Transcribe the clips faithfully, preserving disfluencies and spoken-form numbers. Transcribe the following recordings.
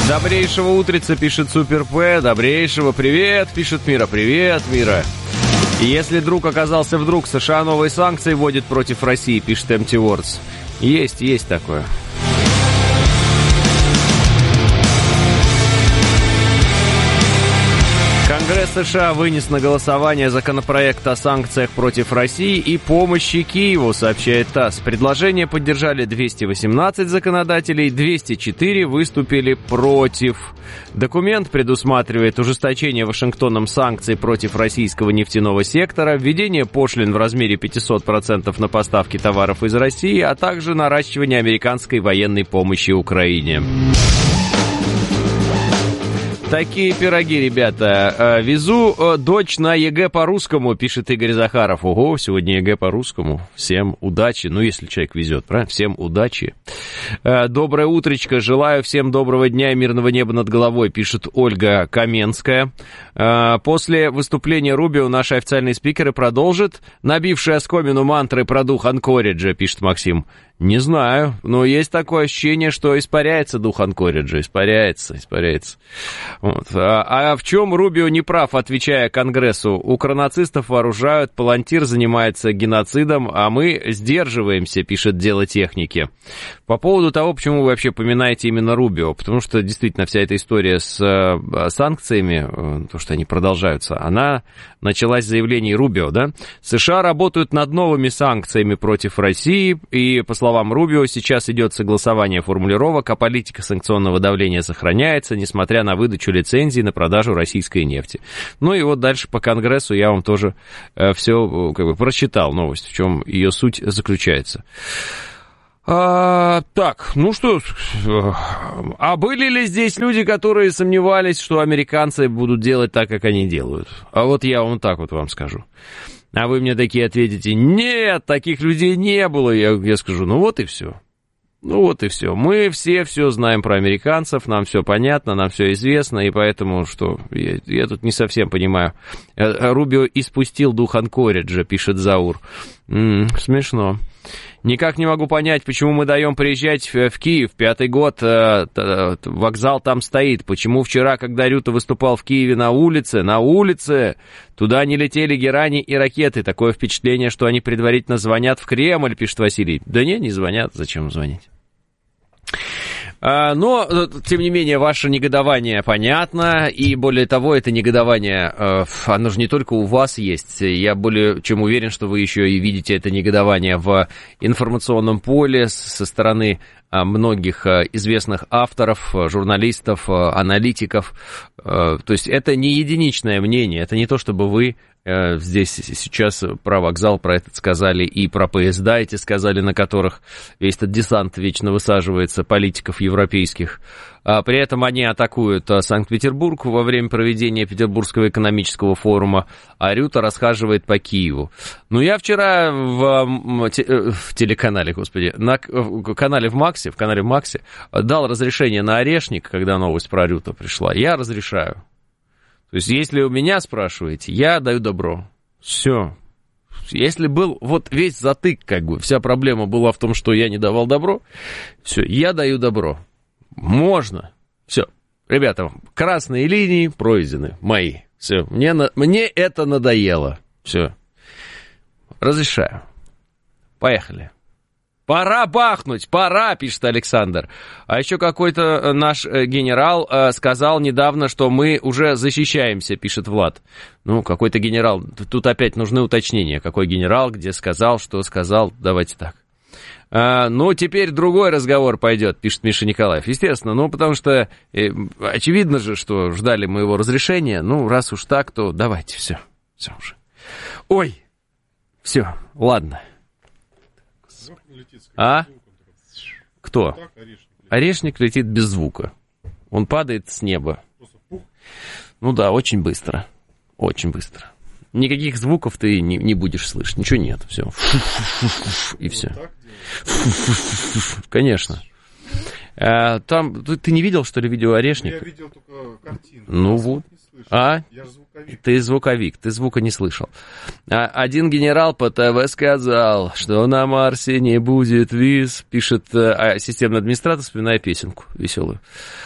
Добрейшего утрица, пишет Супер П. Добрейшего, привет, пишет Мира. Привет, Мира. И если друг оказался вдруг, США новые санкции вводит против России, пишет эм ти Words. Есть, есть такое. Конгресс США вынес на голосование законопроект о санкциях против России и помощи Киеву, сообщает ТАСС. Предложение поддержали двести восемнадцать законодателей, двести четыре выступили против. Документ предусматривает ужесточение Вашингтоном санкций против российского нефтяного сектора, введение пошлин в размере пятьсот процентов на поставки товаров из России, а также наращивание американской военной помощи Украине. Такие пироги, ребята. Везу дочь на ЕГЭ по-русскому, пишет Игорь Захаров. Ого, сегодня ЕГЭ по-русскому. Всем удачи. Ну, если человек везет, правильно? Всем удачи. Доброе утречко. Желаю всем доброго дня и мирного неба над головой, пишет Ольга Каменская. После выступления Рубио наши официальные спикеры продолжат набившие оскомину мантры про дух Анкориджа, пишет Максим. Не знаю, но есть такое ощущение, что испаряется дух Анкориджа, испаряется, испаряется. Вот. А, а в чем Рубио не прав, отвечая Конгрессу? Укронацистов вооружают, Палантир занимается геноцидом, а мы сдерживаемся, пишет Дело техники. По поводу того, почему вы вообще поминаете именно Рубио, потому что действительно вся эта история с э, санкциями, то, что они продолжаются, она началась с заявлений Рубио, да? США работают над новыми санкциями против России, и, по словам Рубио, сейчас идет согласование формулировок, а политика санкционного давления сохраняется, несмотря на выдачу лицензий на продажу российской нефти. Ну и вот дальше по Конгрессу я вам тоже э, все как бы прочитал новость, в чем ее суть заключается. А, так, ну что, а были ли здесь люди, которые сомневались, что американцы будут делать так, как они делают? А вот я вам так вот вам скажу. А вы мне такие ответите: нет, таких людей не было. Я, я скажу: ну вот и все. Ну вот и все. Мы все все знаем про американцев, нам все понятно, нам все известно, и поэтому, что, я, я тут не совсем понимаю. Рубио испустил дух Анкориджа, пишет Заур. М-м, смешно. Никак не могу понять, почему мы даем приезжать в Киев. Пятый год э, э, вокзал там стоит. Почему вчера, когда Рюта выступал в Киеве на улице, на улице, туда не летели герани и ракеты. Такое впечатление, что они предварительно звонят в Кремль, пишет Василий. Да не, не звонят. Зачем звонить? Но, тем не менее, ваше негодование понятно, и более того, это негодование, оно же не только у вас есть. Я более чем уверен, что вы еще и видите это негодование в информационном поле со стороны многих известных авторов, журналистов, аналитиков. То есть это не единичное мнение, это не то, чтобы вы здесь сейчас про вокзал, про этот сказали, и про поезда эти сказали, на которых весь этот десант вечно высаживается, политиков европейских. А при этом они атакуют Санкт-Петербург во время проведения Петербургского экономического форума, а Рюта расхаживает по Киеву. Ну, я вчера в, в телеканале, господи, на канале в Максе, в канале в Максе дал разрешение на Орешник, когда новость про Рюта пришла. Я разрешаю. То есть, если у меня спрашиваете, я даю добро. Все. Если был вот весь затык, как бы, вся проблема была в том, что я не давал добро, все, я даю добро. Можно. Все. Ребята, красные линии пройдены, мои. Все. Мне, мне это надоело. Все. Разрешаю. Поехали. Пора бахнуть, пора, пишет Александр. А еще какой-то наш генерал сказал недавно, что мы уже защищаемся, пишет Влад. Ну, какой-то генерал. Тут опять нужны уточнения. Какой генерал, где сказал, что сказал. Давайте так. А, ну, теперь другой разговор пойдет, пишет Миша Николаев. Естественно, ну, потому что э, очевидно же, что ждали моего разрешения. Ну, раз уж так, то давайте, все. Все уже. Ой, все, ладно. А? Кто? Орешник летит без звука. Он падает с неба. Ну да, очень быстро. Очень быстро. Никаких звуков ты не, не будешь слышать. Ничего нет. Все. И все. Конечно. Там, ты не видел, что ли, видео Орешника? Я видел только картину. Ну вот. А? Я звук Ты звуковик, ты звука не слышал. А, один генерал по ТВ сказал, что на Марсе не будет виз, пишет а, системный администратор, вспоминая песенку веселую.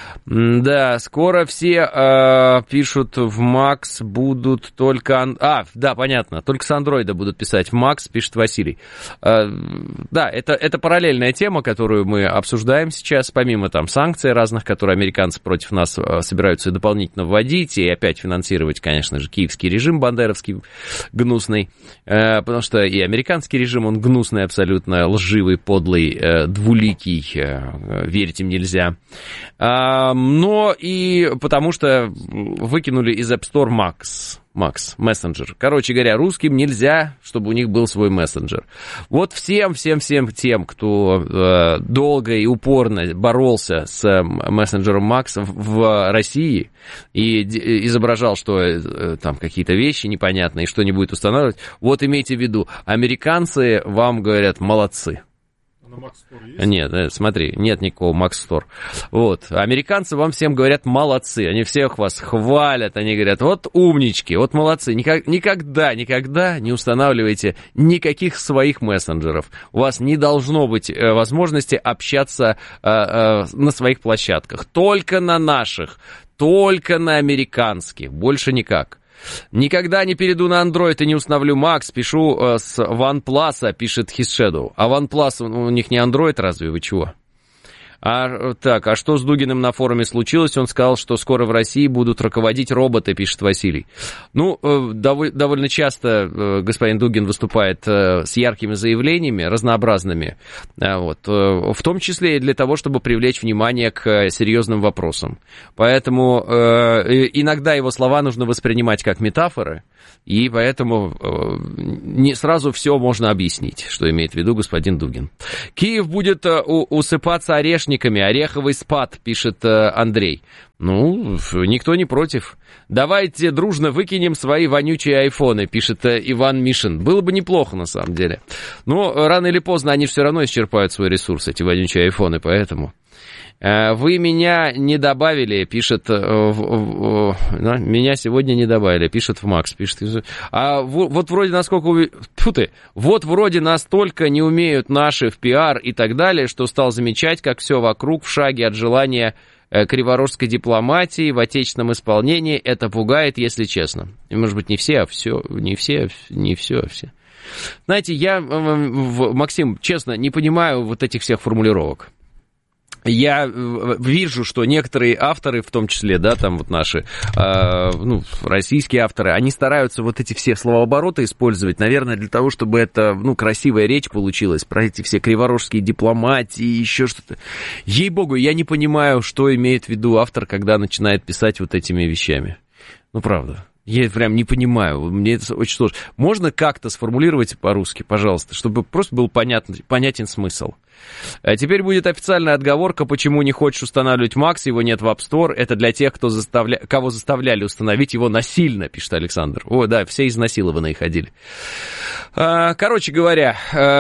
Да, скоро все э, пишут в Макс будут только... А, да, понятно, только с андроида будут писать в Макс, пишет Василий. Э, да, это, это параллельная тема, которую мы обсуждаем сейчас, помимо там санкций разных, которые американцы против нас собираются дополнительно вводить, и опять финансировать, конечно же, киевский режим бандеровский гнусный, э, потому что и американский режим, он гнусный абсолютно, лживый, подлый, э, двуликий, э, верить им нельзя. А, но и потому что выкинули из App Store Max, Max, мессенджер. Короче говоря, русским нельзя, чтобы у них был свой мессенджер. Вот всем, всем, всем тем, кто э, долго и упорно боролся с э, мессенджером Max в России и д- изображал, что э, там какие-то вещи непонятные, что не будет устанавливать, вот имейте в виду, американцы вам говорят молодцы. Max Store есть? Нет, смотри, нет никакого Max Store. Вот, американцы вам всем говорят молодцы, они всех вас хвалят, они говорят, вот умнички, вот молодцы, Никак, никогда, никогда не устанавливайте никаких своих мессенджеров, у вас не должно быть э, возможности общаться э, э, на своих площадках, только на наших, только на американских, больше никак. Никогда не перейду на Android и не установлю Max, пишу э, с OnePlus, пишет His Shadow. А OnePlus, у них не Android, разве вы чего? А, так, а что с Дугиным на форуме случилось? Он сказал, что скоро в России будут руководить роботы, пишет Василий. Ну, э, дов- довольно часто э, господин Дугин выступает э, с яркими заявлениями, разнообразными, э, вот, э, в том числе и для того, чтобы привлечь внимание к э, серьезным вопросам. Поэтому э, иногда его слова нужно воспринимать как метафоры, и поэтому э, не сразу все можно объяснить, что имеет в виду господин Дугин. Киев будет э, усыпаться орешниками, ореховый спад, пишет э, Андрей. Ну, никто не против. Давайте дружно выкинем свои вонючие айфоны, пишет э, Иван Мишин. Было бы неплохо, на самом деле. Но рано или поздно они все равно исчерпают свой ресурс, эти вонючие айфоны, поэтому... Вы меня не добавили, пишет, меня сегодня не добавили, пишет в Макс, пишет, а вот вроде насколько, тьфу ты, вот вроде настолько не умеют наши в пиар и так далее, что стал замечать, как все вокруг в шаге от желания криворожской дипломатии в отечественном исполнении, это пугает, если честно. И, может быть, не все, а все, не все, не все, а все. Знаете, я, Максим, честно, не понимаю вот этих всех формулировок. Я вижу, что некоторые авторы, в том числе, да, там вот наши, э, ну, российские авторы, они стараются вот эти все словообороты использовать, наверное, для того, чтобы это, ну, красивая речь получилась про эти все криворожские дипломатии, еще что-то. Ей-богу, я не понимаю, что имеет в виду автор, когда начинает писать вот этими вещами. Ну, правда. Я прям не понимаю, мне это очень сложно. Можно как-то сформулировать по-русски, пожалуйста, чтобы просто был понятен, понятен смысл. А теперь будет официальная отговорка, почему не хочешь устанавливать Max, его нет в App Store. Это для тех, кто заставля... кого заставляли установить его насильно, пишет Александр. О, да, все изнасилованные ходили. Короче говоря,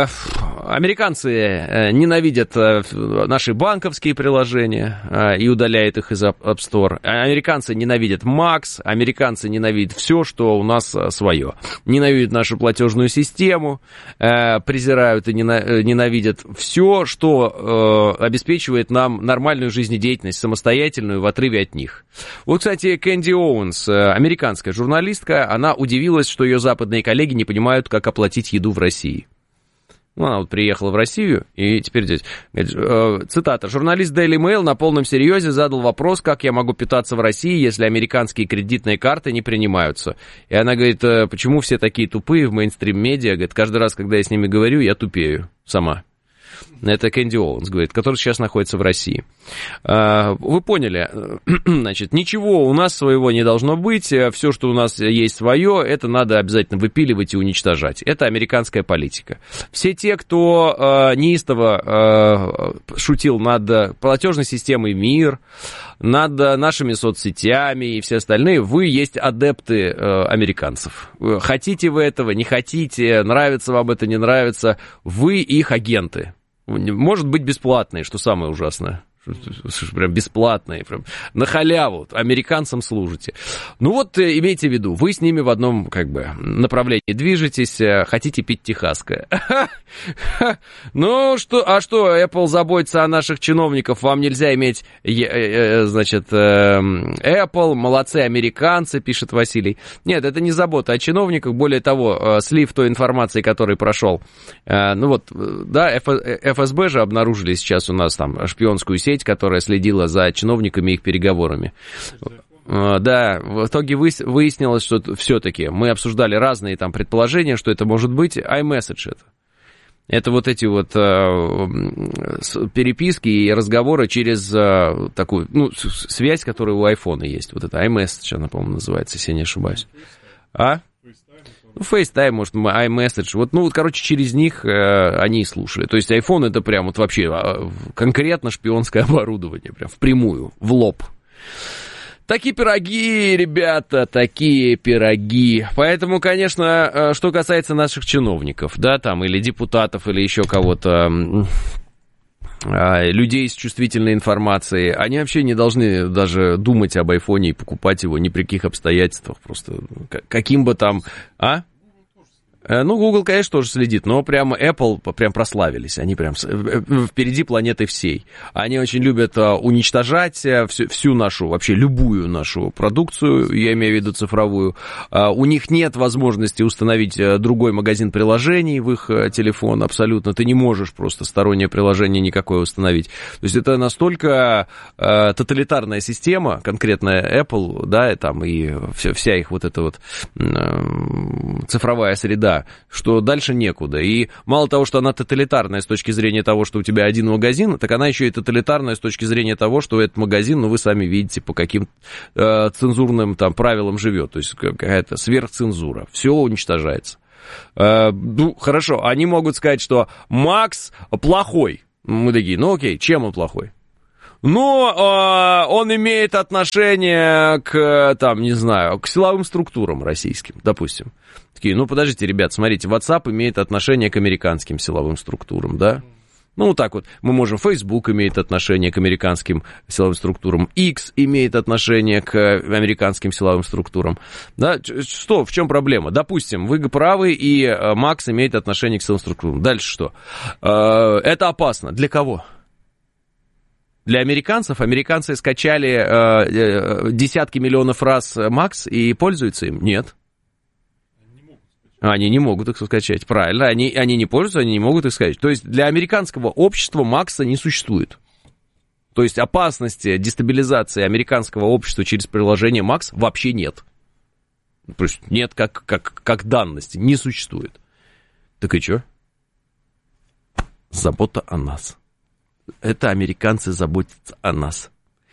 американцы ненавидят наши банковские приложения и удаляют их из App Store. Американцы ненавидят Max, американцы ненавидят все, что у нас свое. Ненавидят нашу платежную систему, презирают и ненавидят все, что обеспечивает нам нормальную жизнедеятельность, самостоятельную, в отрыве от них. Вот, кстати, Кэнди Оуэнс, американская журналистка, она удивилась, что ее западные коллеги не понимают, как оплатить еду в России. Ну, она вот приехала в Россию, и теперь здесь, говорит, цитата, «Журналист Daily Mail на полном серьезе задал вопрос, как я могу питаться в России, если американские кредитные карты не принимаются». И она говорит, почему все такие тупые в мейнстрим-медиа? Говорит, каждый раз, когда я с ними говорю, я тупею сама. Это Кэнди Оуэнс говорит, который сейчас находится в России. Вы поняли, значит, ничего у нас своего не должно быть, все, что у нас есть свое, это надо обязательно выпиливать и уничтожать. Это американская политика. Все те, кто неистово шутил над платежной системой МИР, над нашими соцсетями и все остальные, вы есть адепты американцев. Хотите вы этого, не хотите, нравится вам это, не нравится, вы их агенты. Может быть, бесплатные, что самое ужасное. Прям бесплатные, прям на халяву, американцам служите. Ну вот, имейте в виду, вы с ними в одном, как бы, направлении движетесь, хотите пить техасское. Ну, что, а что, Apple заботится о наших чиновниках, вам нельзя иметь, значит, Apple, молодцы американцы, пишет Василий. Нет, это не забота о чиновниках, более того, слив той информации, который прошел, ну вот, да, эф эс бэ же обнаружили сейчас у нас там шпионскую сеть, которая следила за чиновниками и их переговорами. Да, в итоге выяснилось, что все-таки мы обсуждали разные там предположения, что это может быть iMessage это. Это вот эти вот э, переписки и разговоры через э, такую, ну, связь, которая у айфона есть. Вот это iMessage, она, по-моему, называется, если я не ошибаюсь. А? Ну, FaceTime, может, iMessage. Вот, ну, вот, короче, через них э, они и слушали. То есть iPhone это прям вот вообще э, конкретно шпионское оборудование, прям впрямую, в лоб. Такие пироги, ребята, такие пироги. Поэтому, конечно, что касается наших чиновников, да, там, или депутатов, или еще кого-то, людей с чувствительной информацией, они вообще не должны даже думать об айфоне и покупать его ни при каких обстоятельствах. Просто каким бы там... А? Ну, Google, конечно, тоже следит, но прямо Apple прям прославились. Они прям впереди планеты всей. Они очень любят уничтожать всю, всю нашу, вообще любую нашу продукцию, я имею в виду цифровую. У них нет возможности установить другой магазин приложений в их телефон абсолютно. Ты не можешь просто стороннее приложение никакое установить. То есть это настолько тоталитарная система, конкретно Apple, да, и там и вся, вся их вот эта вот цифровая среда, что дальше некуда. И мало того, что она тоталитарная с точки зрения того, что у тебя один магазин, так она еще и тоталитарная с точки зрения того, что этот магазин, ну, вы сами видите, по каким э, цензурным там правилам живет. То есть какая-то сверхцензура. Все уничтожается. Э, ну, хорошо, они могут сказать, что Макс плохой. Мы такие, ну окей, чем он плохой? Но э, он имеет отношение к, там, не знаю, к силовым структурам российским, допустим. Такие, ну, подождите, ребят, смотрите, WhatsApp имеет отношение к американским силовым структурам, да? Ну, вот так вот, мы можем, Facebook имеет отношение к американским силовым структурам, X имеет отношение к американским силовым структурам, да? Что, в чем проблема? Допустим, вы правы, и Max имеет отношение к силовым структурам. Дальше что? Э, это опасно. Для кого? Для американцев. Американцы скачали э, десятки миллионов раз Max и пользуются им? Нет. Они не могут их скачать, правильно. Они, они не пользуются, они не могут их скачать. То есть для американского общества Макса не существует. То есть опасности дестабилизации американского общества через приложение Max вообще нет. То есть нет как, как, как данности, не существует. Так и что? Забота о нас. Это американцы заботятся о нас.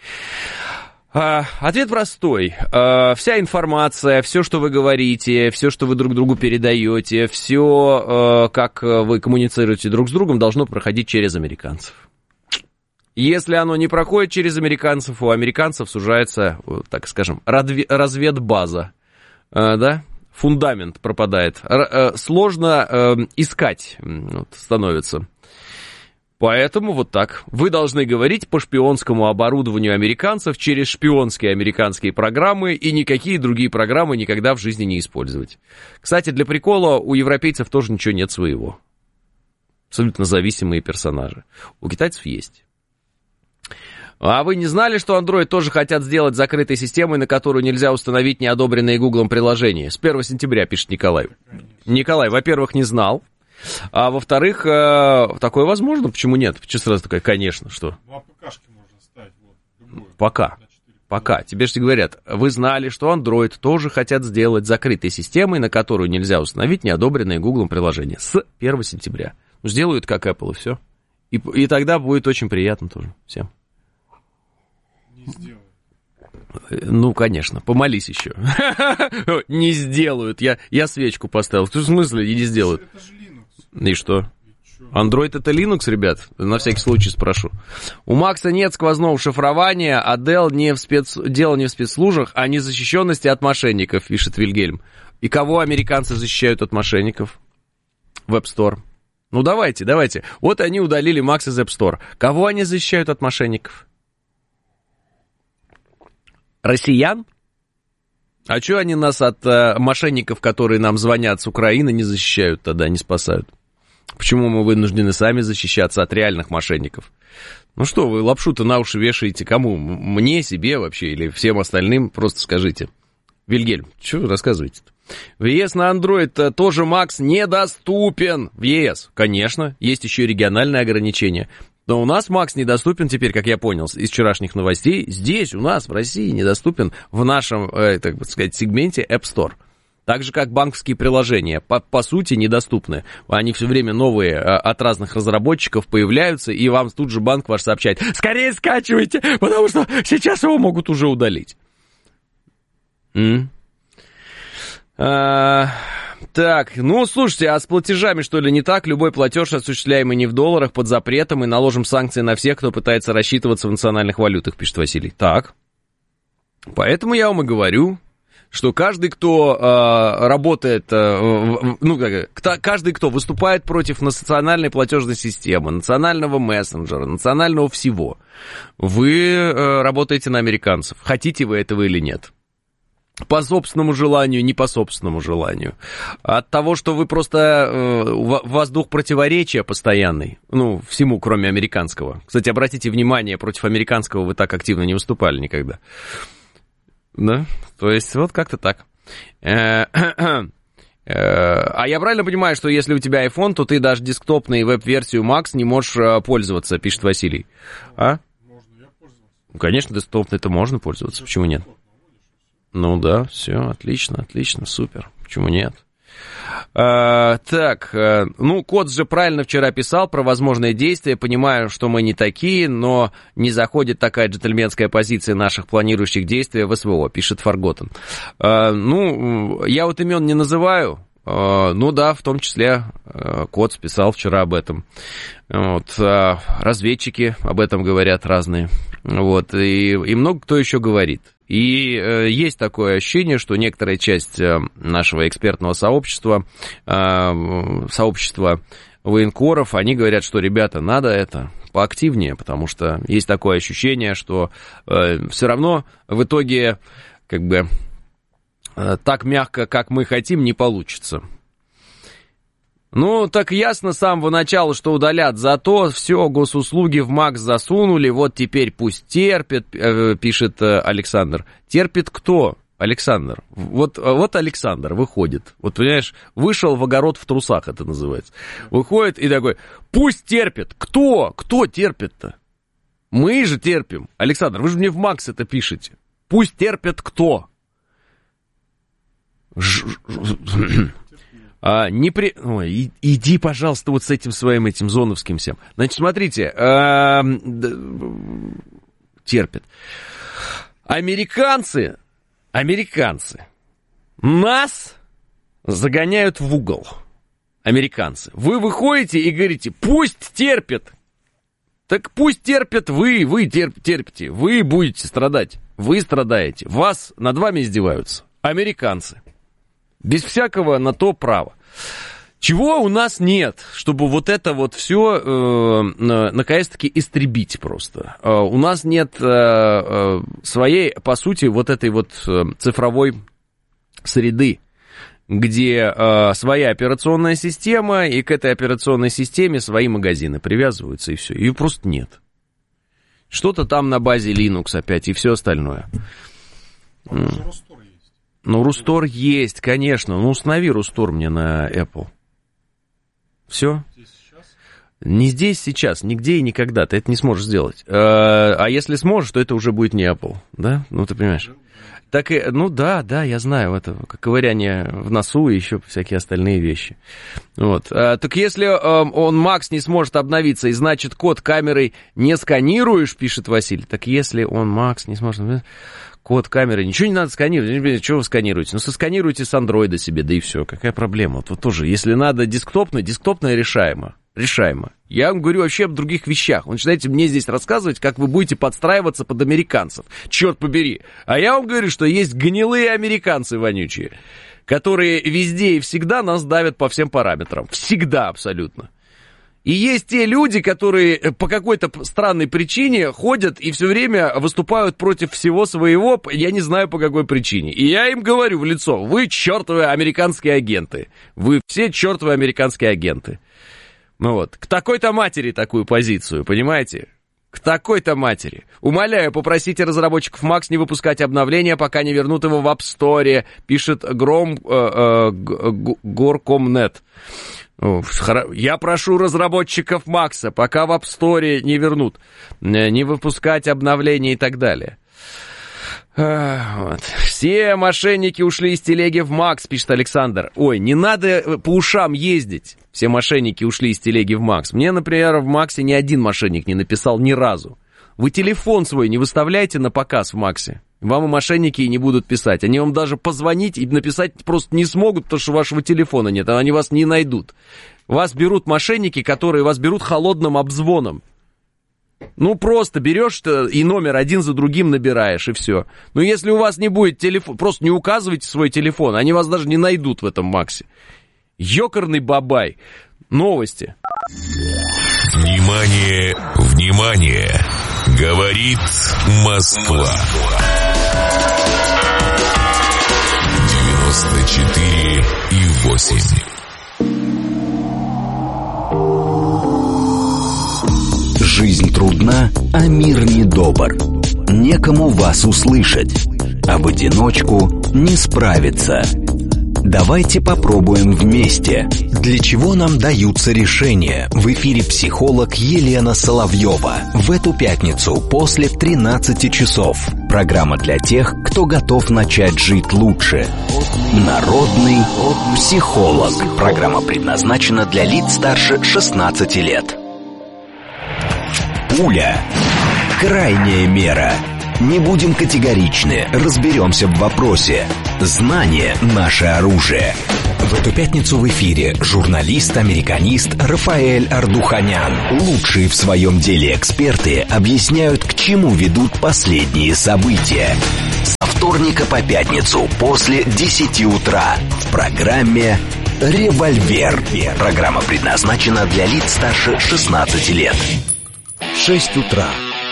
Ответ простой. Вся информация, все, что вы говорите, все, что вы друг другу передаете, все, как вы коммуницируете друг с другом, должно проходить через американцев. Если оно не проходит через американцев, у американцев сужается, так скажем, разведбаза, да? Фундамент пропадает. Сложно искать становится. Поэтому вот так. Вы должны говорить по шпионскому оборудованию американцев через шпионские американские программы и никакие другие программы никогда в жизни не использовать. Кстати, для прикола у европейцев тоже ничего нет своего. Абсолютно зависимые персонажи. У китайцев есть. А вы не знали, что Android тоже хотят сделать закрытой системой, на которую нельзя установить неодобренные Гуглом приложения? С первого сентября, пишет Николай. Николай, во-первых, не знал. А во-вторых, такое возможно, почему нет? Почему сразу такая, конечно, что? Ну, а ПКшки можно ставить, вот, любое. Пока, пока. Тебе же говорят, вы знали, что Android тоже хотят сделать закрытой системой, на которую нельзя установить неодобренные Гуглом приложения. С первого сентября. Ну, сделают как Apple, и все. И, и тогда будет очень приятно тоже всем. Не сделают. Ну, конечно, помолись еще. Не сделают. Я, я свечку поставил. В смысле не сделают? Это же Linux. И что? Android это Linux, ребят? На всякий случай спрошу. У Макса нет сквозного шифрования, а Dell не в спец... дело не в спецслужбах, а не защищенности от мошенников, пишет Вильгельм. И кого американцы защищают от мошенников? Web Store. Ну, давайте, давайте. Вот они удалили Макс из App Store. Кого они защищают от мошенников? Россиян? А что они нас от э, мошенников, которые нам звонят с Украины, не защищают тогда, не спасают? Почему мы вынуждены сами защищаться от реальных мошенников? Ну что, вы лапшу-то на уши вешаете кому? Мне, себе вообще или всем остальным? Просто скажите. Вильгельм, что вы рассказываете-то? В ЕС на Android тоже Макс недоступен. В ЕС, конечно, есть еще и региональные ограничения. Но у нас Макс недоступен теперь, как я понял, из вчерашних новостей. Здесь у нас, в России, недоступен в нашем, э, так сказать, сегменте App Store. Так же, как банковские приложения, по, по сути, недоступны. Они все время новые э, от разных разработчиков появляются, и вам тут же банк ваш сообщает: скорее скачивайте, потому что сейчас его могут уже удалить. М? А, так, ну, слушайте, а с платежами, что ли, не так? Любой платеж, осуществляемый не в долларах, под запретом, и наложим санкции на всех, кто пытается рассчитываться в национальных валютах, пишет Василий. Так, поэтому я вам и говорю, что каждый, кто э, работает, э, ну, как, каждый, кто выступает против национальной платежной системы, национального мессенджера, национального всего, вы э, работаете на американцев, хотите вы этого или нет. По собственному желанию, не по собственному желанию. От того, что вы просто... Э, у вас дух противоречия постоянный. Ну, всему, кроме американского. Кстати, обратите внимание, против американского вы так активно не выступали никогда. Да? То есть, вот как-то так. А я правильно понимаю, что если у тебя iPhone, то ты даже десктопной веб-версию Max не можешь пользоваться, пишет Василий. А? Можно я пользоваться? Ну, конечно, десктопной-то можно пользоваться. Почему нет? Ну да, все, отлично, отлично, супер. Почему нет? А, так, а, ну, Кот же правильно вчера писал про возможные действия. Понимаю, что мы не такие, но не заходит такая джентльменская позиция наших планирующих действий в СВО, пишет Фарготен. А, ну, я вот имен не называю. Uh, ну да, в том числе uh, Кот писал вчера об этом. Вот, uh, разведчики об этом говорят разные. Вот, и, и много кто еще говорит. И uh, есть такое ощущение, что некоторая часть uh, нашего экспертного сообщества, uh, сообщества военкоров, они говорят, что, ребята, надо это поактивнее, потому что есть такое ощущение, что uh, все равно в итоге, как бы, так мягко, как мы хотим, не получится. Ну, так ясно с самого начала, что удалят. Зато все, госуслуги в Макс засунули, вот теперь пусть терпит, пишет Александр. Терпит кто, Александр? Вот, вот Александр выходит, вот, понимаешь, вышел в огород в трусах, это называется. Выходит и такой: пусть терпит. Кто? Кто терпит-то? Мы же терпим. Александр, вы же мне в Макс это пишете. Пусть терпит кто? Ж... А, не при... Ой, иди, пожалуйста, вот с этим своим этим зоновским всем. Значит, смотрите, а... терпят. Американцы, американцы нас загоняют в угол. Американцы. Вы выходите и говорите: пусть терпят. Так пусть терпят вы, вы терп, терпите, вы будете страдать. Вы страдаете, вас, над вами издеваются. Американцы. Без всякого на то права. Чего у нас нет, чтобы вот это вот все э, наконец-таки истребить просто. Э, у нас нет э, э, своей, по сути, вот этой вот э, цифровой среды, где э, своя операционная система, и к этой операционной системе свои магазины привязываются, и все. Ее просто нет. Что-то там на базе Linux опять, и все остальное. Ну, Рустор есть, конечно. Ну, установи Рустор мне на Apple. Все? Здесь сейчас? Не здесь, сейчас, нигде и никогда. Ты это не сможешь сделать. А если сможешь, то это уже будет не Apple. Да? Ну, ты понимаешь. Так и, ну да, да, я знаю, это ковыряние в носу и еще всякие остальные вещи. Вот. А, так если а, он, Макс, не сможет обновиться, и значит код камерой не сканируешь, пишет Василий. Так если он, Макс, не сможет... Код камеры, ничего не надо сканировать. Что вы сканируете? Ну, сосканируйте с андроида себе, да и все. Какая проблема? Вот, вот тоже, если надо десктопное, десктопное решаемо. Решаемо. Я вам говорю вообще об других вещах. Вы начинаете мне здесь рассказывать, как вы будете подстраиваться под американцев. Черт побери. А я вам говорю, что есть гнилые американцы вонючие, которые везде и всегда нас давят по всем параметрам. Всегда абсолютно. И есть те люди, которые по какой-то странной причине ходят и все время выступают против всего своего, я не знаю по какой причине. И я им говорю в лицо: вы чертовы американские агенты. Вы все чертовы американские агенты. Ну вот, к такой-то матери такую позицию, понимаете? К такой-то матери. Умоляю, попросите разработчиков Макс не выпускать обновления, пока не вернут его в App Store, пишет Гром э, э, Горкомнет. Я прошу разработчиков Макса, пока в App Store не вернут, не выпускать обновления и так далее. Вот. Все мошенники ушли из телеги в Макс, пишет Александр. Ой, не надо по ушам ездить. Все мошенники ушли из телеги в Макс. Мне, например, в Максе ни один мошенник не написал ни разу. Вы телефон свой не выставляйте на показ в Максе. Вам и мошенники и не будут писать. Они вам даже позвонить и написать просто не смогут, потому что вашего телефона нет, а они вас не найдут. Вас берут мошенники, которые вас берут холодным обзвоном. Ну, просто берешь и номер один за другим набираешь, и все. Но если у вас не будет телефон, просто не указывайте свой телефон, они вас даже не найдут в этом Максе. Ёкарный бабай. Новости. Внимание, внимание! Говорит Москва. девяносто четыре и восемь. Жизнь трудна, а мир недобр. Некому вас услышать, а в одиночку не справиться. Давайте попробуем вместе. Для чего нам даются решения? В эфире психолог Елена Соловьева. В эту пятницу после тринадцати часов. Программа для тех, кто готов начать жить лучше. Народный психолог. Программа предназначена для лиц старше шестнадцати лет. Пуля. Крайняя мера. Не будем категоричны, разберемся в вопросе. Знание – наше оружие. В эту пятницу в эфире журналист-американист Рафаэль Ардуханян. Лучшие в своем деле эксперты объясняют, к чему ведут последние события. Со вторника по пятницу после десяти утра в программе «Револьвер». Программа предназначена для лиц старше шестнадцати лет. Шесть утра.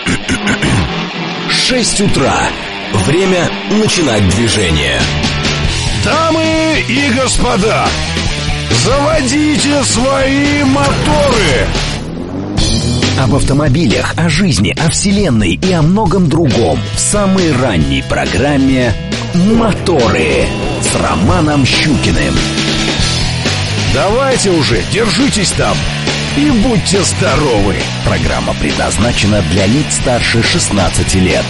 Шесть утра. Время начинать движение. Дамы и господа, заводите свои моторы. Об автомобилях, о жизни, о вселенной и о многом другом в самой ранней программе «Моторы» с Романом Щукиным. Давайте уже, держитесь там и будьте здоровы. Программа предназначена для лиц старше шестнадцати лет.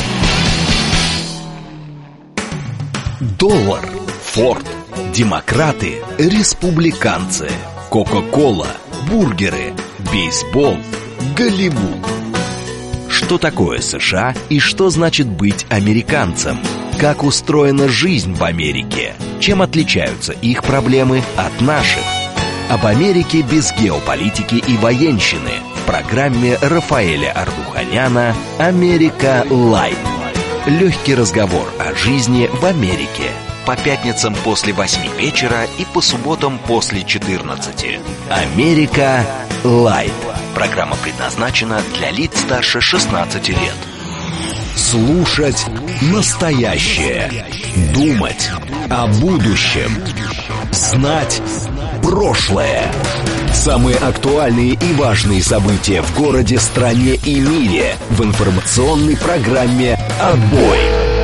Доллар, Форд, демократы, республиканцы, Кока-кола, бургеры, бейсбол, Голливуд. Что такое США и что значит быть американцем? Как устроена жизнь в Америке? Чем отличаются их проблемы от наших? Об Америке без геополитики и военщины в программе Рафаэля Ардуханяна «Америка Лайт». Легкий разговор о жизни в Америке. По пятницам после восьми вечера и по субботам после четырнадцати. «Америка Лайт». Программа предназначена для лиц старше шестнадцати лет. Слушать настоящее. Думать о будущем. Знать прошлое. Самые актуальные и важные события в городе, стране и мире в информационной программе «Отбой».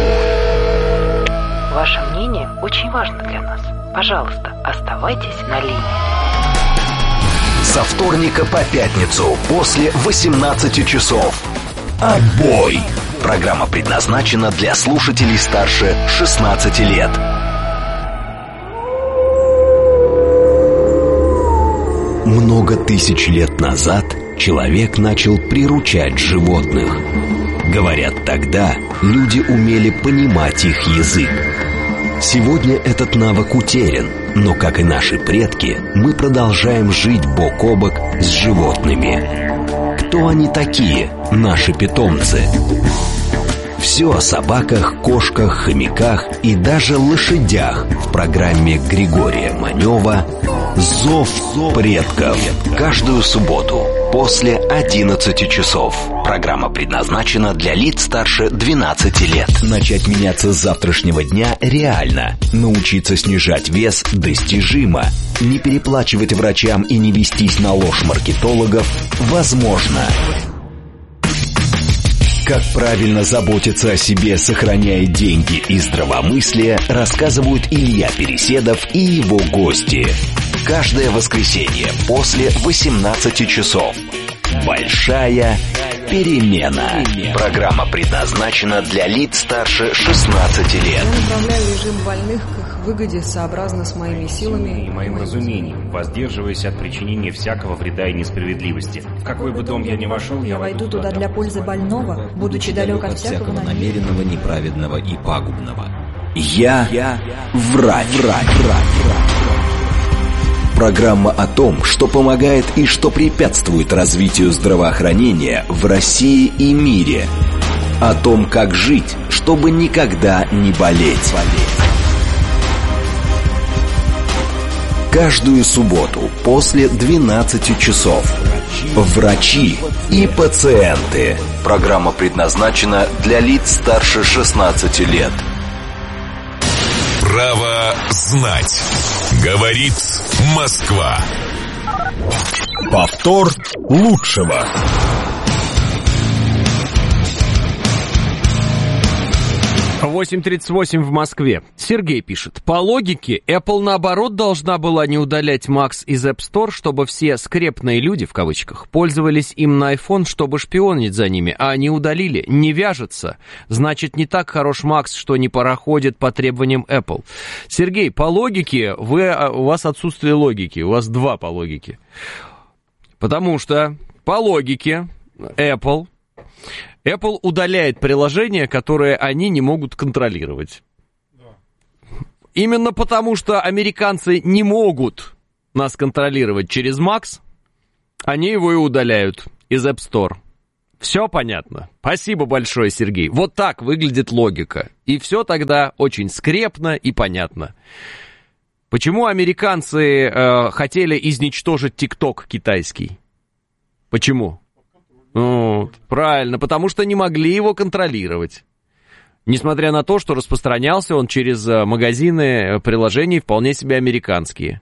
Ваше мнение очень важно для нас. Пожалуйста, оставайтесь на линии. Со вторника по пятницу после восемнадцати часов. «Отбой». Программа предназначена для слушателей старше шестнадцати лет. Много тысяч лет назад человек начал приручать животных. Говорят, тогда люди умели понимать их язык. Сегодня этот навык утерян, но, как и наши предки, мы продолжаем жить бок о бок с животными. Кто они такие, наши питомцы? Все о собаках, кошках, хомяках и даже лошадях в программе Григория Манева «Зов предков». Каждую субботу после одиннадцати часов. Программа предназначена для лиц старше двенадцати лет. Начать меняться с завтрашнего дня реально. Научиться снижать вес достижимо. Не переплачивать врачам и не вестись на ложь маркетологов возможно. Как правильно заботиться о себе, сохраняя деньги и здравомыслие, рассказывают Илья Переседов и его гости. Каждое воскресенье после восемнадцати часов. Большая перемена. Программа предназначена для лиц старше шестнадцати лет. Я направляю режим больных к их выгоде сообразно с моими силами и моим разумением, воздерживаясь от причинения всякого вреда и несправедливости. В какой бы дом я ни вошел, я войду туда для пользы больного, будучи далек от всякого намеренного, неправедного и пагубного. Я, я врач, врач, врач, врач. Программа о том, что помогает и что препятствует развитию здравоохранения в России и мире. О том, как жить, чтобы никогда не болеть. Каждую субботу после двенадцати часов. Врачи и пациенты. Программа предназначена для лиц старше шестнадцати лет. Право знать. Говорит Москва. Повтор лучшего. восемь тридцать восемь в Москве. Сергей пишет. По логике, Apple наоборот должна была не удалять Max из App Store, чтобы все скрепные люди, в кавычках, пользовались им на iPhone, чтобы шпионить за ними, а они удалили. Не вяжется. Значит, не так хорош Max, что не проходит по требованиям Apple. Сергей, по логике, вы, у вас отсутствие логики. У вас два по логике. Потому что по логике Apple... Apple удаляет приложения, которые они не могут контролировать. Да. Именно потому, что американцы не могут нас контролировать через Max, они его и удаляют из App Store. Все понятно? Спасибо большое, Сергей. Вот так выглядит логика. И все тогда очень скрепно и понятно. Почему американцы э, хотели изничтожить TikTok китайский? Почему? Вот, правильно, потому что не могли его контролировать. Несмотря на то, что распространялся он через магазины приложений вполне себе американские.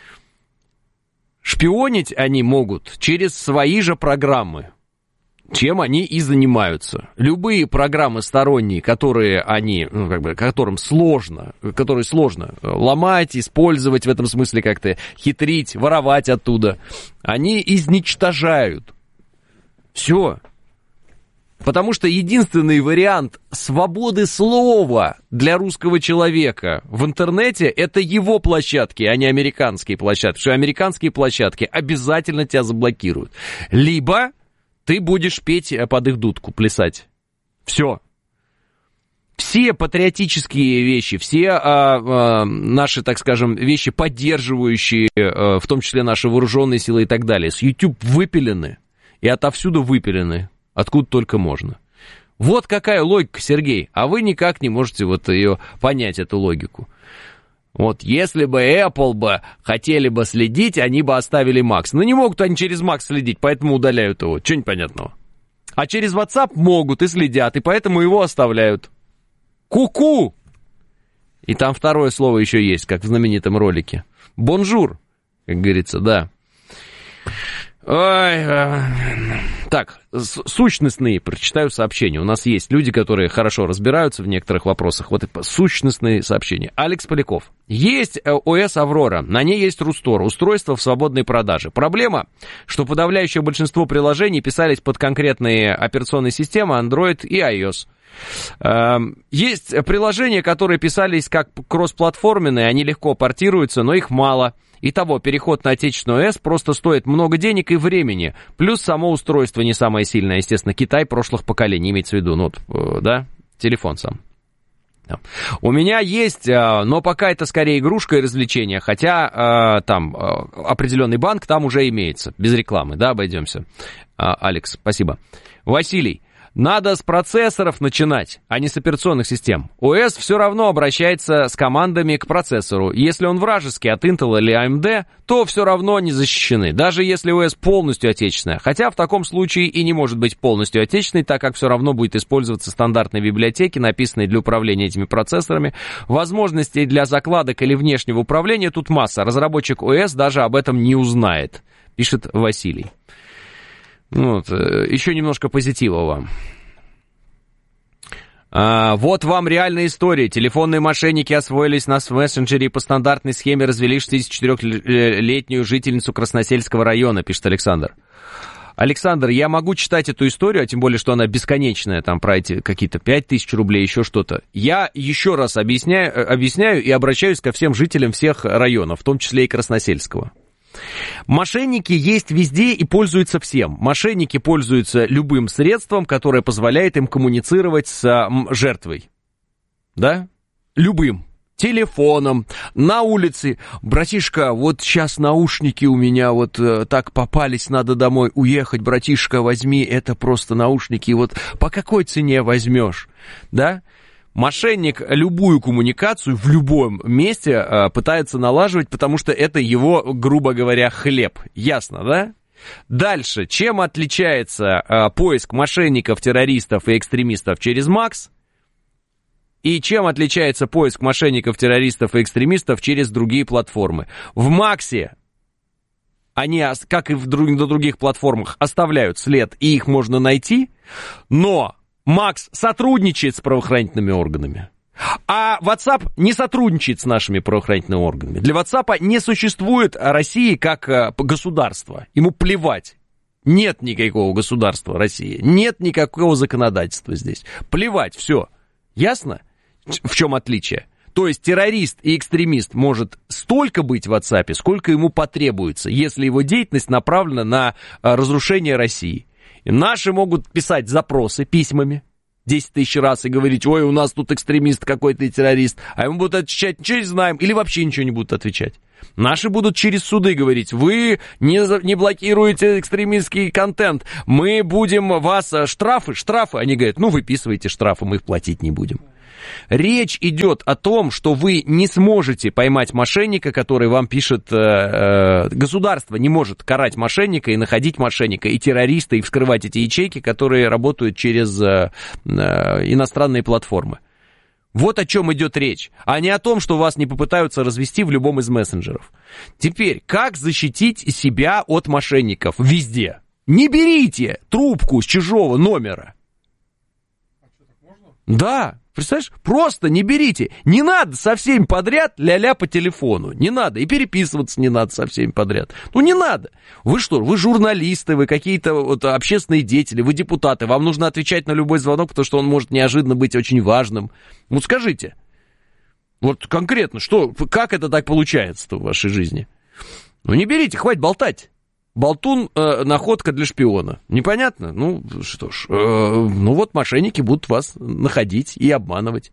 Шпионить они могут через свои же программы, чем они и занимаются. Любые программы сторонние, которые они, ну, как бы, которым сложно, которые сложно ломать, использовать в этом смысле как-то, хитрить, воровать оттуда, они изничтожают. Все. Потому что единственный вариант свободы слова для русского человека в интернете — это его площадки, а не американские площадки. Потому что американские площадки обязательно тебя заблокируют. Либо ты будешь петь под их дудку, плясать. Все. Все патриотические вещи, все а, а, наши, так скажем, вещи, поддерживающие, а, в том числе наши вооруженные силы и так далее, с YouTube выпилены. И отовсюду выпилены, откуда только можно. Вот какая логика, Сергей. А вы никак не можете вот ее понять, эту логику. Вот если бы Apple бы хотели бы следить, они бы оставили Max. Но не могут они через Max следить, поэтому удаляют его. Чего непонятного? А через WhatsApp могут и следят, и поэтому его оставляют. Ку-ку! И там второе слово еще есть, как в знаменитом ролике. Бонжур, как говорится, да. Ой, так, сущностные, прочитаю сообщения. У нас есть люди, которые хорошо разбираются в некоторых вопросах. Вот сущностные сообщения. Алекс Поляков. Есть о эс Аврора, на ней есть Рустор, устройство в свободной продаже. Проблема, что подавляющее большинство приложений писались под конкретные операционные системы Android и iOS. Есть приложения, которые писались как кроссплатформенные, они легко портируются, но их мало. Итого, переход на отечественную ОС просто стоит много денег и времени. Плюс само устройство не самое сильное, естественно, Китай прошлых поколений, имеется в виду, ну, да, телефон сам. У меня есть, но пока это скорее игрушка и развлечение, хотя там определенный банк там уже имеется, без рекламы, да, обойдемся. Алекс, спасибо. Василий. Надо с процессоров начинать, а не с операционных систем. о эс все равно обращается с командами к процессору. Если он вражеский от Intel или эй эм ди, то все равно не защищены, даже если о эс полностью отечественная. Хотя в таком случае и не может быть полностью отечественной, так как все равно будет использоваться стандартные библиотеки, написанные для управления этими процессорами. Возможностей для закладок или внешнего управления тут масса. Разработчик о эс даже об этом не узнает, пишет Василий. Вот, еще немножко позитива вам. А, вот вам реальная история. Телефонные мошенники освоились нас в мессенджере и по стандартной схеме развели шестидесятичетырёхлетнюю жительницу Красносельского района, пишет Александр. Александр, я могу читать эту историю, а тем более, что она бесконечная, там про эти какие-то пять тысяч рублей, еще что-то. Я еще раз объясняю, объясняю и обращаюсь ко всем жителям всех районов, в том числе и Красносельского. Мошенники есть везде и пользуются всем. Мошенники пользуются любым средством, которое позволяет им коммуницировать с м, жертвой. Да? Любым. Телефоном, на улице. Братишка, вот сейчас наушники у меня вот э, так попались, надо домой уехать. Братишка, возьми, это просто наушники. Вот по какой цене возьмешь? Да? Мошенник любую коммуникацию в любом месте а, пытается налаживать, потому что это его, грубо говоря, хлеб. Ясно, да? Дальше. Чем отличается а, поиск мошенников, террористов и экстремистов через МАКС? И чем отличается поиск мошенников, террористов и экстремистов через другие платформы? В МАКСе они, как и в друг, на других платформах, оставляют след, и их можно найти, но МАКС сотрудничает с правоохранительными органами, а WhatsApp не сотрудничает с нашими правоохранительными органами. Для WhatsApp не существует России как государства. Ему плевать. Нет никакого государства России. Нет никакого законодательства здесь. Плевать, все. Ясно? В чем отличие? То есть террорист и экстремист может столько быть в WhatsApp, сколько ему потребуется, если его деятельность направлена на разрушение России. И наши могут писать запросы письмами десять тысяч раз и говорить: ой, у нас тут экстремист какой-то и террорист. А ему будут отвечать: ничего не знаем, или вообще ничего не будут отвечать. Наши будут через суды говорить: вы не, не блокируете экстремистский контент, мы будем вас штрафы, штрафы. Они говорят: ну выписывайте штрафы, мы их платить не будем. Речь идет о том, что вы не сможете поймать мошенника, который вам пишет, э, э, государство не может карать мошенника и находить мошенника, и террориста, и вскрывать эти ячейки, которые работают через э, э, иностранные платформы. Вот о чем идет речь, а не о том, что вас не попытаются развести в любом из мессенджеров. Теперь, как защитить себя от мошенников везде? Не берите трубку с чужого номера. А что, так можно? Да. Представляешь? Просто не берите. Не надо со всеми подряд ля-ля по телефону. Не надо. И переписываться не надо со всеми подряд. Ну, не надо. Вы что, вы журналисты, вы какие-то вот общественные деятели, вы депутаты. Вам нужно отвечать на любой звонок, потому что он может неожиданно быть очень важным. Вот скажите. Вот конкретно, что, как это так получается-то в вашей жизни? Ну, не берите, хватит болтать. Болтун э, находка для шпиона. Непонятно? Ну, что ж, э, ну вот мошенники будут вас находить и обманывать.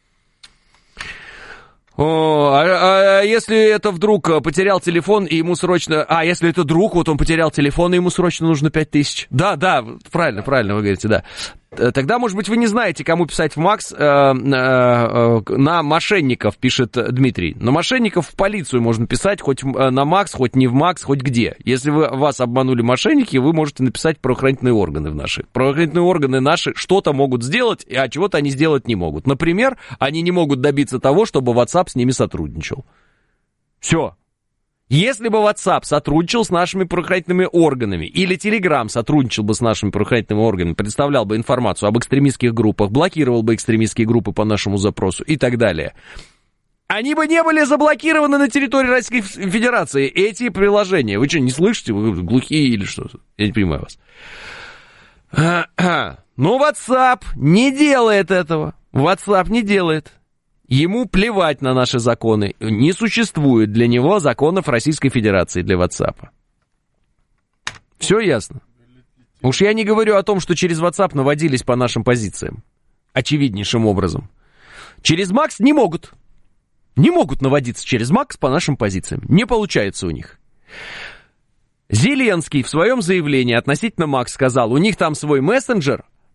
О, а, а если это вдруг потерял телефон, и ему срочно... А, если это друг, вот он потерял телефон, и ему срочно нужно пять тысяч. Да, да, правильно, правильно вы говорите, да. Тогда, может быть, вы не знаете, кому писать в МАКС. Э, э, э, на мошенников, пишет Дмитрий. На мошенников в полицию можно писать, хоть на МАКС, хоть не в МАКС, хоть где. Если вы, вас обманули мошенники, вы можете написать в правоохранительные органы в наши. Правоохранительные органы наши что-то могут сделать, а чего-то они сделать не могут. Например, они не могут добиться того, чтобы WhatsApp с ними сотрудничал. Все. Если бы WhatsApp сотрудничал с нашими правоохранительными органами, или Telegram сотрудничал бы с нашими правоохранительными органами, представлял бы информацию об экстремистских группах, блокировал бы экстремистские группы по нашему запросу и так далее, они бы не были заблокированы на территории Российской Федерации, эти приложения. Вы что, не слышите? Вы глухие или что? Я не понимаю вас. Но WhatsApp не делает этого. WhatsApp не делает. Ему плевать на наши законы. Не существует для него законов Российской Федерации для WhatsApp. Все ясно? Уж я не говорю о том, что через WhatsApp наводились по нашим позициям. Очевиднейшим образом. Через МАКС не могут. Не могут наводиться через МАКС по нашим позициям. Не получается у них. Зеленский в своем заявлении относительно МАКС сказал, у них там свой мессенджер,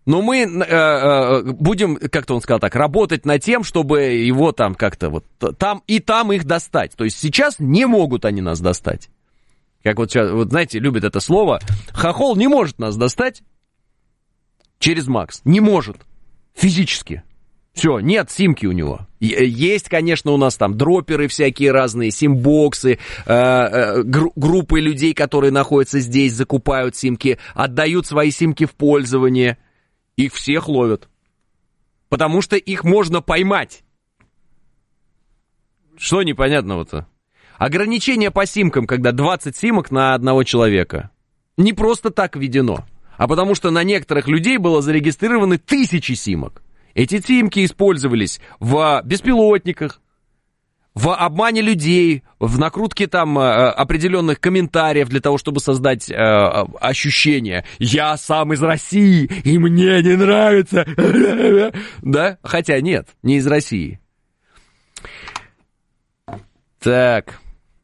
Но мы э, э, будем, как-то он сказал так, работать над тем, чтобы его там как-то вот там и там их достать. То есть сейчас не могут они нас достать. Как вот сейчас, вот знаете, любят это слово. Хохол не может нас достать через Макс. Не может. Физически. Все, нет симки у него. Есть, конечно, у нас там дроперы всякие разные, симбоксы, э, э, гру- группы людей, которые находятся здесь, закупают симки, отдают свои симки в пользование. Их всех ловят. Потому что их можно поймать. Что непонятного-то? Ограничение по симкам, когда двадцать симок на одного человека. Не просто так введено, а потому что на некоторых людей было зарегистрированы тысячи симок. Эти симки использовались в беспилотниках, в обмане людей, в накрутке там определенных комментариев для того, чтобы создать э, ощущение «я сам из России, и мне не нравится». Да? Хотя нет, не из России. Так.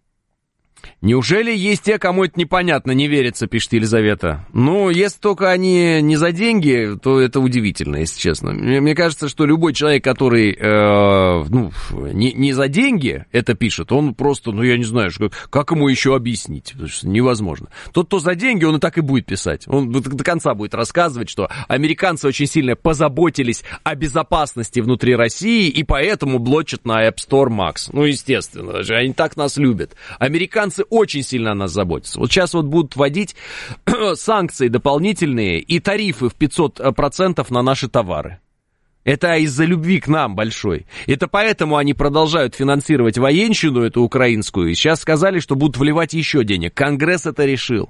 Неужели есть те, кому это непонятно, не верится, пишет Елизавета? Ну, если только они не за деньги, то это удивительно, если честно. Мне, мне кажется, что любой человек, который э, ну, не, не за деньги это пишет, он просто, ну, я не знаю, как, как ему еще объяснить, потому что невозможно. Тот, кто за деньги, он и так и будет писать. Он до конца будет рассказывать, что американцы очень сильно позаботились о безопасности внутри России, и поэтому блочат на App Store Max. Ну, естественно, они так нас любят. Американцы очень сильно о нас заботятся. Вот сейчас вот будут вводить санкции дополнительные и тарифы в пятьсот процентов на наши товары. Это из-за любви к нам большой. Это поэтому они продолжают финансировать военщину эту украинскую. И сейчас сказали, что будут вливать еще денег. Конгресс это решил.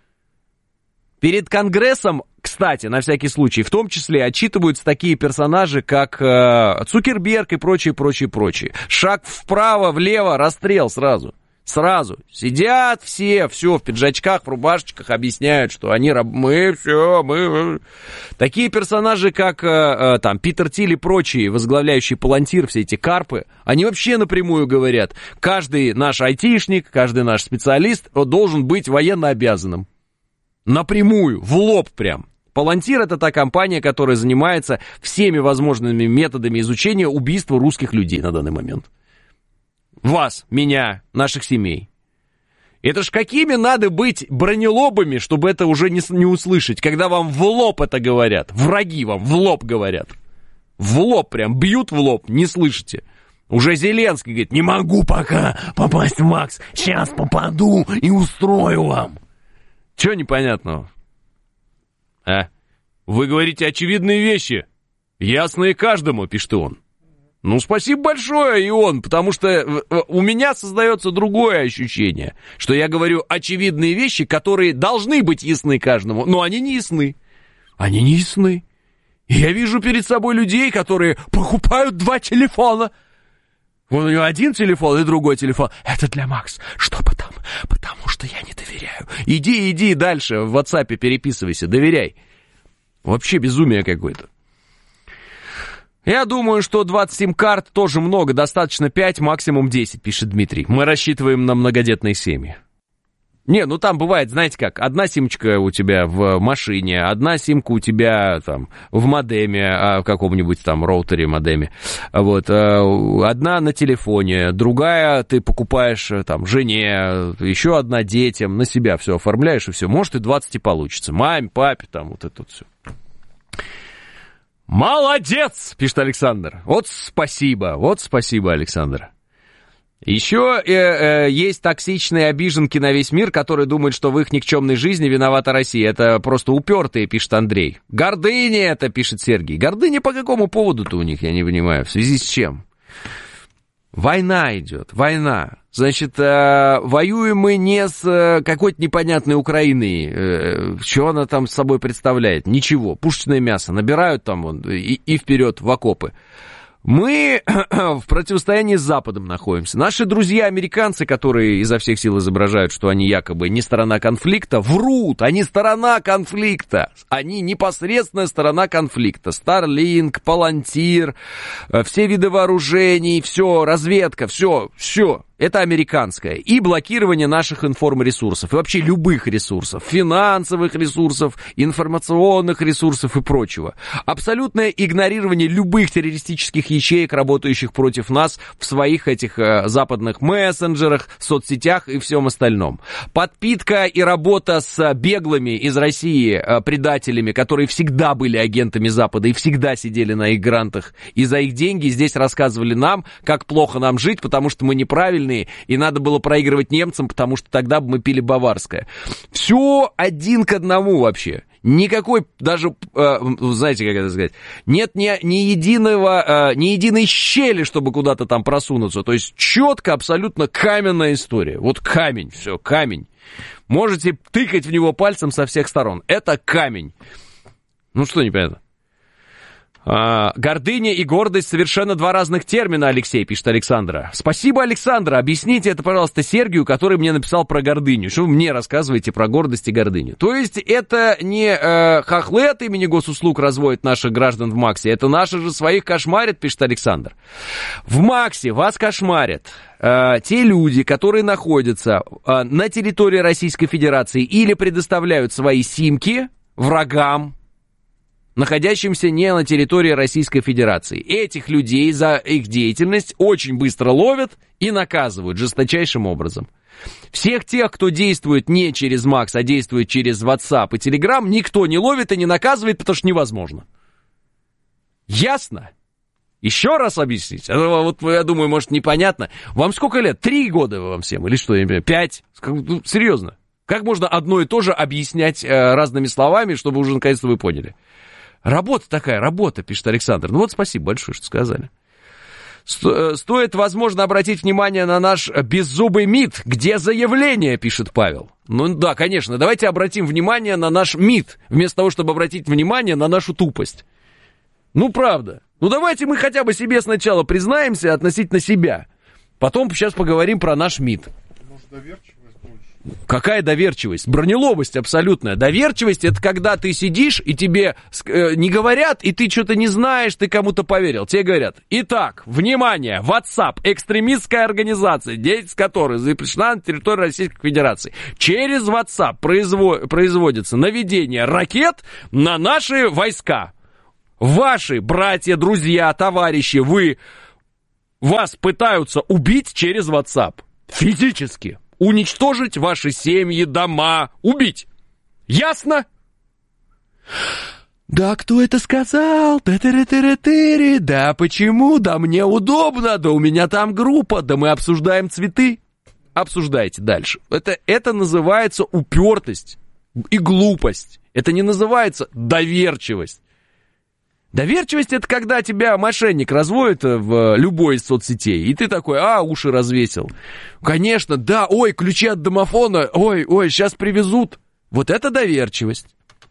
Перед Конгрессом, кстати, на всякий случай, в том числе отчитываются такие персонажи, как э, Цукерберг и прочее, прочее, прочее. Шаг вправо, влево, расстрел сразу. Сразу. Сидят все, все в пиджачках, в рубашечках, объясняют, что они, мы, все, мы... Такие персонажи, как э, там Питер Тиль и прочие, возглавляющие Палантир, все эти карпы, они вообще напрямую говорят, каждый наш айтишник, каждый наш специалист должен быть военно обязанным. Напрямую, в лоб прям. Палантир — это та компания, которая занимается всеми возможными методами изучения убийства русских людей на данный момент. Вас, меня, наших семей. Это ж какими надо быть бронелобами, чтобы это уже не, не услышать, когда вам в лоб это говорят. Враги вам в лоб говорят. В лоб прям, бьют в лоб, не слышите. Уже Зеленский говорит, не могу пока попасть в Макс, сейчас попаду и устрою вам. Чего непонятного? А? Вы говорите очевидные вещи, ясные каждому, пишет он. Ну, спасибо большое, Ион, потому что у меня создается другое ощущение, что я говорю очевидные вещи, которые должны быть ясны каждому, но они не ясны. Они не ясны. И я вижу перед собой людей, которые покупают два телефона. Вот у него один телефон и другой телефон. Это для Макс. Что потом? Потому что я не доверяю. Иди, иди дальше, в WhatsApp переписывайся, доверяй. Вообще безумие какое-то. Я думаю, что двадцать сим-карт тоже много, достаточно пять, максимум десять, пишет Дмитрий. Мы рассчитываем на многодетные семьи. Не, ну там бывает, знаете как, одна симочка у тебя в машине, одна симка у тебя там в модеме, в каком-нибудь там роутере, модеме, вот, одна на телефоне, другая ты покупаешь там жене, еще одна детям, на себя все оформляешь и все, может и двадцать и получится, маме, папе, там вот это вот все. Молодец, пишет Александр. Вот спасибо, вот спасибо, Александр. Еще э, э, есть токсичные обиженки на весь мир, которые думают, что в их никчемной жизни виновата Россия. Это просто упертые, пишет Андрей. Гордыня это, пишет Сергей. Гордыня по какому поводу-то у них, я не понимаю, в связи с чем? Война идет, война. Значит, э, воюем мы не с э, какой-то непонятной Украиной. Э, что она там с собой представляет? Ничего. Пушечное мясо. Набирают там вон, и, и вперед в окопы. Мы в противостоянии с Западом находимся. Наши друзья-американцы, которые изо всех сил изображают, что они якобы не сторона конфликта, врут. Они сторона конфликта. Они непосредственная сторона конфликта. Starlink, Palantir, все виды вооружений, все, разведка, все, все. это американское, и блокирование наших информресурсов, и вообще любых ресурсов, финансовых ресурсов, информационных ресурсов и прочего. Абсолютное игнорирование любых террористических ячеек, работающих против нас в своих этих э, западных мессенджерах, соцсетях и всем остальном. Подпитка и работа с беглыми из России э, предателями, которые всегда были агентами Запада и всегда сидели на их грантах, и за их деньги здесь рассказывали нам, как плохо нам жить, потому что мы неправильные, и надо было проигрывать немцам, потому что тогда бы мы пили баварское. Все один к одному вообще. Никакой даже, э, знаете, как это сказать, нет ни, ни единого, э, ни единой щели, чтобы куда-то там просунуться. То есть четко, абсолютно каменная история. Вот камень, все, камень. Можете тыкать в него пальцем со всех сторон. Это камень. Ну что непонятно? А, гордыня и гордость совершенно два разных термина, Алексей, пишет Александра. Спасибо, Александра. Объясните это, пожалуйста, Сергию, который мне написал про гордыню. Что вы мне рассказываете про гордость и гордыню? То есть это не э, хохлы от имени госуслуг разводят наших граждан в МАКСе, это наши же своих кошмарят, пишет Александр. В МАКСе вас кошмарят э, те люди, которые находятся э, на территории Российской Федерации или предоставляют свои симки врагам, находящимся не на территории Российской Федерации. Этих людей за их деятельность очень быстро ловят и наказывают жесточайшим образом. Всех тех, кто действует не через МАКС, а действует через WhatsApp и Telegram, никто не ловит и не наказывает, потому что невозможно. Ясно? Еще раз объяснить. Вот, я думаю, может, непонятно. Вам сколько лет? Три года вам всем? Или что? Пять? Ну, серьезно. Как можно одно и то же объяснять э, разными словами, чтобы уже наконец-то вы поняли? Работа такая, работа, пишет Александр. Ну вот спасибо большое, что сказали. Сто, стоит, возможно, обратить внимание на наш беззубый МИД. Где заявление, пишет Павел. Ну да, конечно, давайте обратим внимание на наш МИД, вместо того, чтобы обратить внимание на нашу тупость. Ну правда. Ну давайте мы хотя бы себе сначала признаемся относительно себя. Потом сейчас поговорим про наш МИД. Может, доверчивость больше? Какая доверчивость? Бронелобость абсолютная. Доверчивость — это когда ты сидишь, и тебе э, не говорят, и ты что-то не знаешь, ты кому-то поверил. Тебе говорят: итак, внимание, WhatsApp, экстремистская организация, деятельность которой запрещена на территории Российской Федерации. Через WhatsApp произво- производится наведение ракет на наши войска. Ваши братья, друзья, товарищи, вы, вас пытаются убить через WhatsApp. Физически. Уничтожить ваши семьи, дома, убить. Ясно? Да кто это сказал? Ты-ты-ты-ты-ты. Да почему? Да мне удобно. Да у меня там группа. Да мы обсуждаем цветы. Обсуждайте дальше. Это, это называется упертость и глупость. Это не называется доверчивость. Доверчивость — это когда тебя мошенник разводит в любой из соцсетей, и ты такой: а, уши развесил. Конечно, да, ой, ключи от домофона, ой, ой, сейчас привезут. Вот это доверчивость.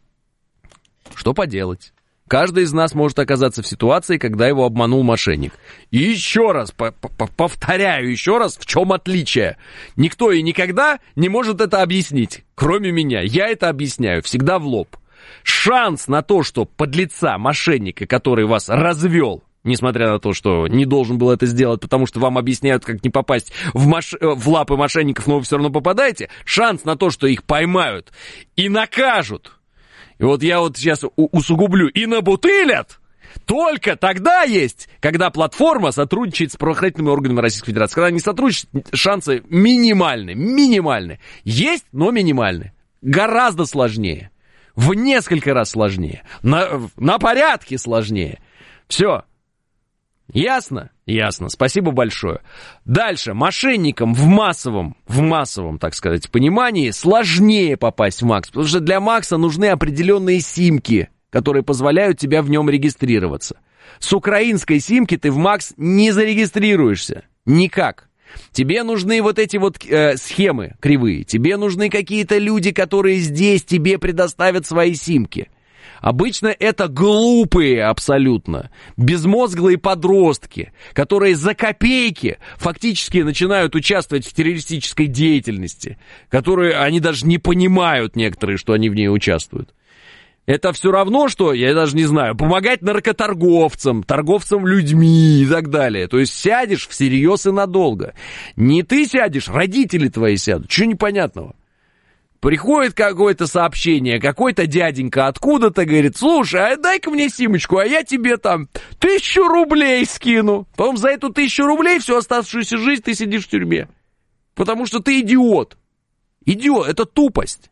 Что поделать? Каждый из нас может оказаться в ситуации, когда его обманул мошенник. И еще раз, повторяю еще раз, в чем отличие. Никто и никогда не может это объяснить, кроме меня. Я это объясняю всегда в лоб. Шанс на то, что подлеца, мошенника, который вас развел, несмотря на то, что не должен был это сделать, потому что вам объясняют, как не попасть в, маш... в лапы мошенников, но вы все равно попадаете, шанс на то, что их поймают и накажут, и вот я вот сейчас усугублю, и набутылят, только тогда есть, когда платформа сотрудничает с правоохранительными органами Российской Федерации. Когда не сотрудничает, шансы минимальны, минимальны. Есть, но минимальны. Гораздо сложнее. В несколько раз сложнее. На, на порядке сложнее. Все. Ясно? Ясно. Спасибо большое. Дальше. Мошенникам в массовом, в массовом, так сказать, понимании сложнее попасть в МАКС. Потому что для МАКСа нужны определенные симки, которые позволяют тебя в нем регистрироваться. С украинской симки ты в МАКС не зарегистрируешься. Никак. Тебе нужны вот эти вот э, схемы кривые. Тебе нужны какие-то люди, которые здесь тебе предоставят свои симки. Обычно это глупые абсолютно, безмозглые подростки, которые за копейки фактически начинают участвовать в террористической деятельности, которые они даже не понимают некоторые, что они в ней участвуют. Это все равно, что, я даже не знаю, помогать наркоторговцам, торговцам людьми и так далее. То есть сядешь всерьез и надолго. Не ты сядешь, родители твои сядут. Чего непонятного? Приходит какое-то сообщение, какой-то дяденька откуда-то говорит: слушай, а дай-ка мне симочку, а я тебе там тысячу рублей скину. Потом за эту тысячу рублей всю оставшуюся жизнь ты сидишь в тюрьме. Потому что ты идиот. Идиот, это тупость.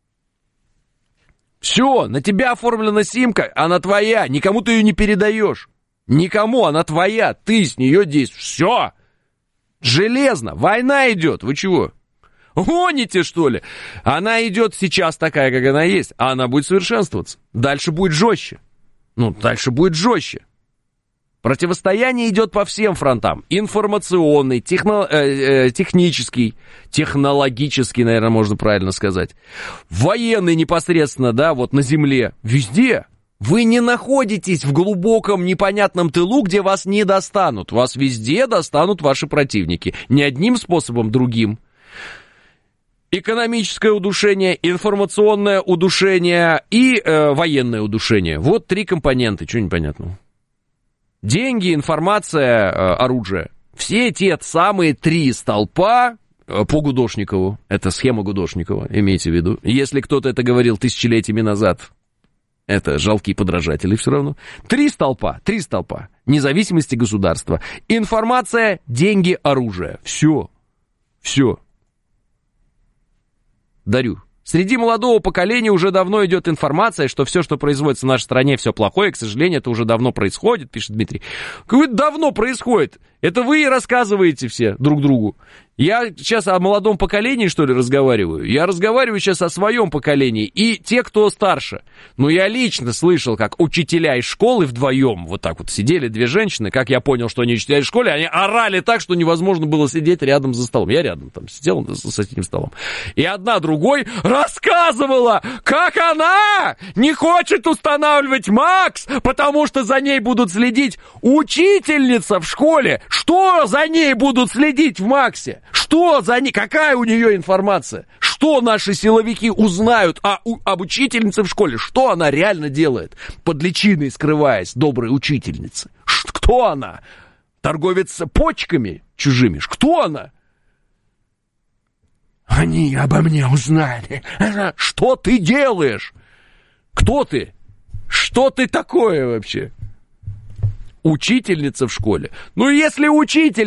Все, на тебя оформлена симка, она твоя, никому ты ее не передаешь. Никому, она твоя, ты с нее действуешь. Все, железно, война идет, вы чего? Гоните, что ли? Она идет сейчас такая, как она есть, а она будет совершенствоваться. Дальше будет жестче. Ну, дальше будет жестче. Противостояние идет по всем фронтам. Информационный, техно, э, э, технический, технологический, наверное, можно правильно сказать. Военный непосредственно, да, вот на земле. Везде. Вы не находитесь в глубоком непонятном тылу, где вас не достанут. Вас везде достанут ваши противники. Не одним способом, другим. Экономическое удушение, информационное удушение и э, военное удушение. Вот три компонента, чего непонятного. Деньги, информация, оружие. Все те самые три столпа по Гудошникову. Это схема Гудошникова, имейте в виду. Если кто-то это говорил тысячелетиями назад, это жалкие подражатели все равно. Три столпа, три столпа. Независимости государства. Информация, деньги, оружие. Все. Все. Дарю. Среди молодого поколения уже давно идет информация, что все, что производится в нашей стране, все плохое. К сожалению, это уже давно происходит, пишет Дмитрий. Как давно происходит? Это вы и рассказываете все друг другу. Я сейчас о молодом поколении, что ли, разговариваю? Я разговариваю сейчас о своем поколении и те, кто старше. Но я лично слышал, как учителя из школы вдвоем вот так вот сидели, две женщины, как я понял, что они учителя из школы, они орали так, что невозможно было сидеть рядом за столом. Я рядом там сидел с этим столом. И одна другой рассказывала, как она не хочет устанавливать Макс, потому что за ней будут следить учительница в школе. Что за ней будут следить в Максе? Что за ней? Какая у нее информация? Что наши силовики узнают о, у, об учительнице в школе? Что она реально делает? Под личиной скрываясь, добрая учительница. Ш, кто она? Торговец почками чужими? Кто она? Они обо мне узнали. Что ты делаешь? Кто ты? Что ты такое вообще? Учительница в школе. Ну, если учитель